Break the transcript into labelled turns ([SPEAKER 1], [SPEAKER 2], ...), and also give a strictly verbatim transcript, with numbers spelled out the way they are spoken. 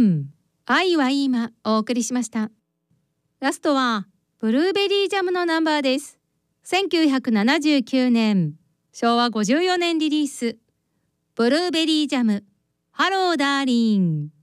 [SPEAKER 1] ん、愛は今お送りしました。ラストはブルーベリージャムのナンバーです。せんきゅうひゃくななじゅうきゅうねん、しょうわごじゅうよねんリリース。ブルーベリージャム、ハローダーリン。